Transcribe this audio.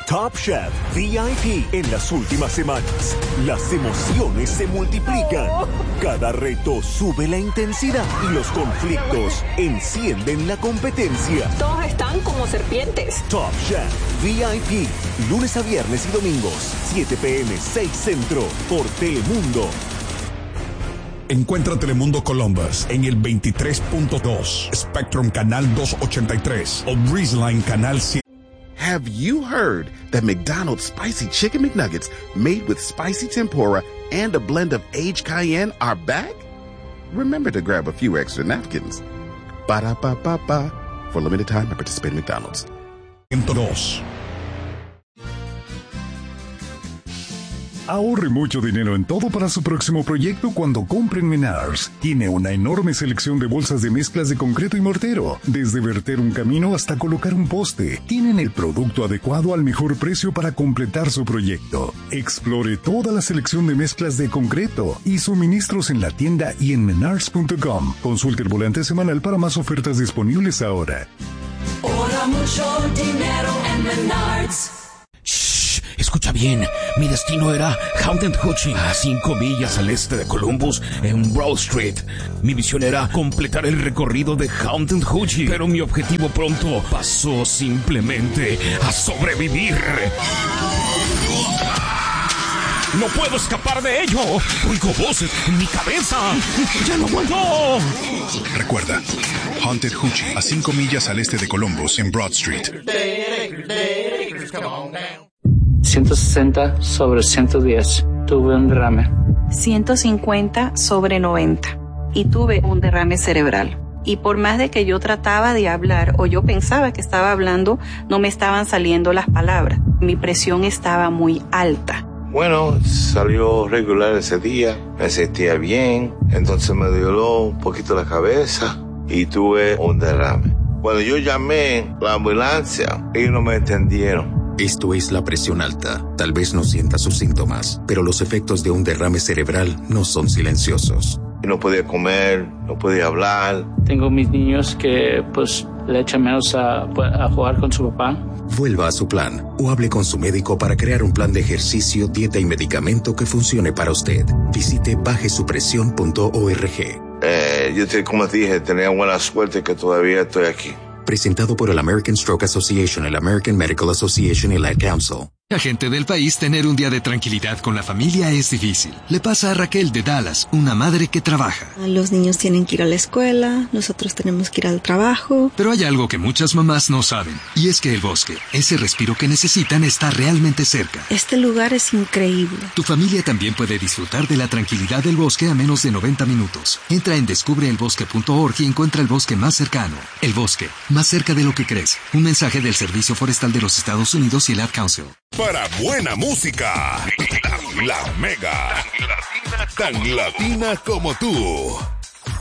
Top Chef VIP en las últimas semanas. Las emociones se multiplican. Cada reto sube la intensidad y los conflictos encienden la competencia. Todos están como serpientes. Top Chef VIP, lunes a viernes y domingos, 7 p.m., 6 Centro, por Telemundo. Encuentra Telemundo Columbus en el 23.2, Spectrum Canal 283 o BreezeLine Canal 100. Have you heard that McDonald's Spicy Chicken McNuggets made with spicy tempura and a blend of aged cayenne are back? Remember to grab a few extra napkins. Ba-da-ba-ba-ba. For limited time, at participating McDonald's. 102. Ahorre mucho dinero en todo para su próximo proyecto cuando compre en Menards. Tiene una enorme selección de bolsas de mezclas de concreto y mortero. Desde verter un camino hasta colocar un poste. Tienen el producto adecuado al mejor precio para completar su proyecto. Explore toda la selección de mezclas de concreto y suministros en la tienda y en menards.com. Consulte el volante semanal para más ofertas disponibles ahora. Ahorra mucho dinero en Menards. Escucha bien, mi destino era Haunted Hoochie, a 5 millas al este de Columbus, en Broad Street. Mi visión era completar el recorrido de Haunted Hoochie, pero mi objetivo pronto pasó simplemente a sobrevivir. ¡No puedo escapar de ello! ¡Oigo voces en mi cabeza! ¡Ya no aguanto! Recuerda, Haunted Hoochie, a 5 millas al este de Columbus, en Broad Street. 160 sobre 110. Tuve un derrame. 150 sobre 90. Y tuve un derrame cerebral. Y por más de que yo trataba de hablar o yo pensaba que estaba hablando, no me estaban saliendo las palabras. Mi presión estaba muy alta. Bueno, salió regular ese día, me sentía bien, entonces me dio un poquito la cabeza y tuve un derrame. Cuando yo llamé la ambulancia, ellos no me entendieron. Esto es la presión alta. Tal vez no sienta sus síntomas, pero los efectos de un derrame cerebral no son silenciosos. No podía comer, no podía hablar. Tengo mis niños que pues le echan menos a jugar con su papá. Vuelva a su plan o hable con su médico para crear un plan de ejercicio, dieta y medicamento que funcione para usted. Visite bajesupresión.org. Como te dije, tenía buena suerte que todavía estoy aquí. Presentado por el American Stroke Association, el American Medical Association y el Ad Council. A gente del país, tener un día de tranquilidad con la familia es difícil. Le pasa a Raquel de Dallas, una madre que trabaja. Los niños tienen que ir a la escuela, nosotros tenemos que ir al trabajo. Pero hay algo que muchas mamás no saben, y es que el bosque, ese respiro que necesitan, está realmente cerca. Este lugar es increíble. Tu familia también puede disfrutar de la tranquilidad del bosque a menos de 90 minutos. Entra en descubreelbosque.org y encuentra el bosque más cercano. El bosque, más cerca de lo que crees. Un mensaje del Servicio Forestal de los Estados Unidos y el Ad Council. Para buena música, la Mega, tan latina como tú.